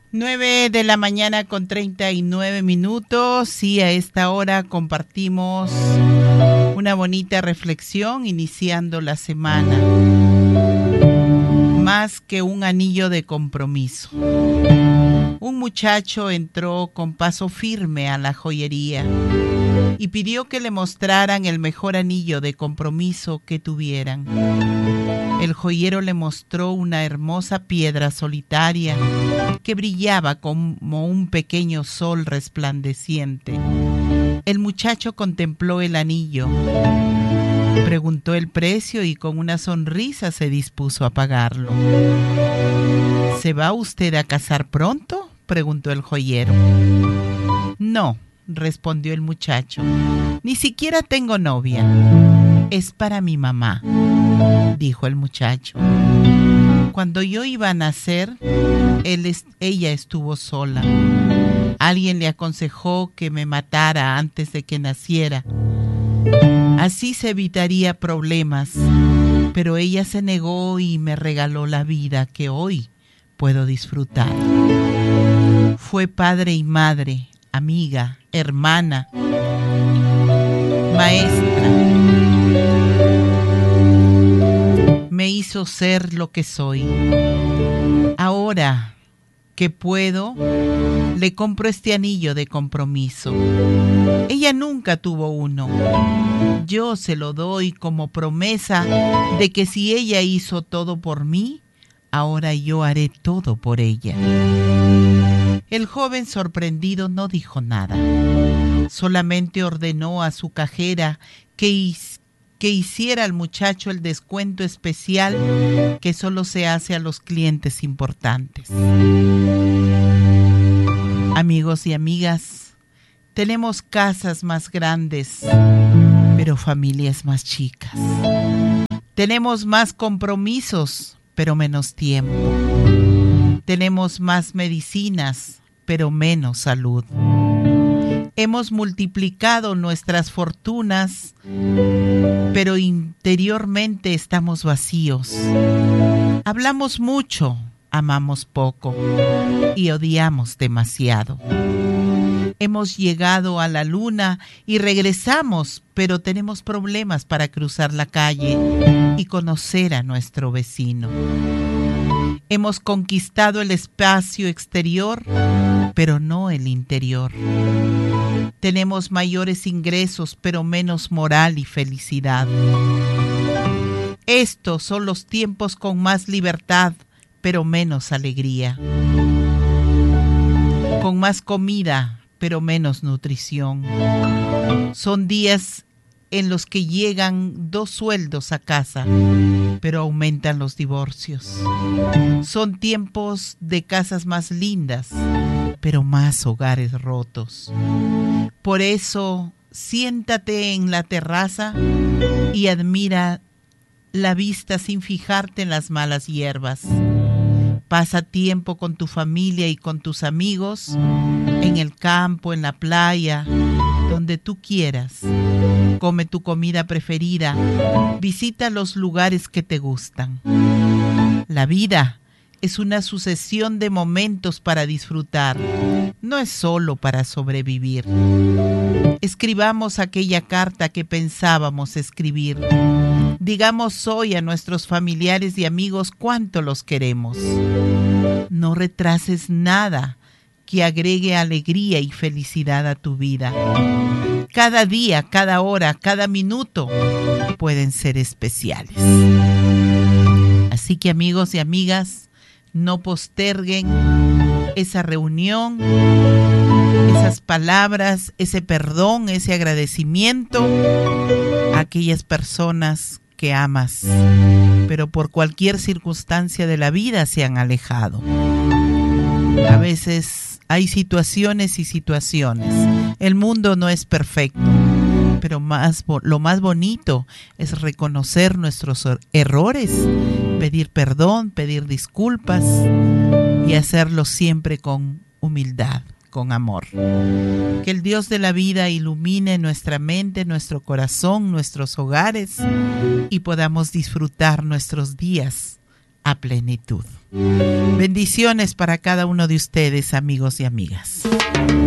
9 de la mañana con 39 minutos y a esta hora compartimos una bonita reflexión iniciando la semana. Más que un anillo de compromiso. Un muchacho entró con paso firme a la joyería y pidió que le mostraran el mejor anillo de compromiso que tuvieran. El joyero le mostró una hermosa piedra solitaria que brillaba como un pequeño sol resplandeciente. El muchacho contempló el anillo, preguntó el precio y con una sonrisa se dispuso a pagarlo. ¿Se va usted a casar pronto?, preguntó el joyero. No, respondió el muchacho, ni siquiera tengo novia. Es para mi mamá, dijo el muchacho. Cuando yo iba a nacer, ella estuvo sola. Alguien le aconsejó que me matara antes de que naciera. Así se evitaría problemas, pero ella se negó y me regaló la vida que hoy puedo disfrutar. Fue padre y madre, amiga, hermana, maestra. Me hizo ser lo que soy. Ahora que puedo, le compro este anillo de compromiso. Ella nunca tuvo uno. Yo se lo doy como promesa de que si ella hizo todo por mí, ahora yo haré todo por ella. El joven sorprendido no dijo nada. Solamente ordenó a su cajera que hiciera al muchacho el descuento especial que solo se hace a los clientes importantes. Amigos y amigas, tenemos casas más grandes, pero familias más chicas. Tenemos más compromisos, pero menos tiempo. Tenemos más medicinas, pero menos salud. Hemos multiplicado nuestras fortunas, pero interiormente estamos vacíos. Hablamos mucho, amamos poco y odiamos demasiado. Hemos llegado a la luna y regresamos, pero tenemos problemas para cruzar la calle y conocer a nuestro vecino. Hemos conquistado el espacio exterior, pero no el interior. Tenemos mayores ingresos, pero menos moral y felicidad. Estos son los tiempos con más libertad, pero menos alegría. Con más comida, pero menos nutrición. Son días en los que llegan 2 sueldos a casa, pero aumentan los divorcios. Son tiempos de casas más lindas, pero más hogares rotos. Por eso, siéntate en la terraza y admira la vista sin fijarte en las malas hierbas. Pasa tiempo con tu familia y con tus amigos, en el campo, en la playa, donde tú quieras. Come tu comida preferida, visita los lugares que te gustan. La vida es una sucesión de momentos para disfrutar, no es solo para sobrevivir. Escribamos aquella carta que pensábamos escribir. Digamos hoy a nuestros familiares y amigos cuánto los queremos. No retrases nada que agregue alegría y felicidad a tu vida. Cada día, cada hora, cada minuto pueden ser especiales. Así que amigos y amigas, no posterguen esa reunión, esas palabras, ese perdón, ese agradecimiento a aquellas personas que amas, pero por cualquier circunstancia de la vida se han alejado. A veces hay situaciones y situaciones. El mundo no es perfecto, pero lo más bonito es reconocer nuestros errores, pedir perdón, pedir disculpas y hacerlo siempre con humildad, con amor. Que el Dios de la vida ilumine nuestra mente, nuestro corazón, nuestros hogares y podamos disfrutar nuestros días a plenitud. Bendiciones para cada uno de ustedes, amigos y amigas.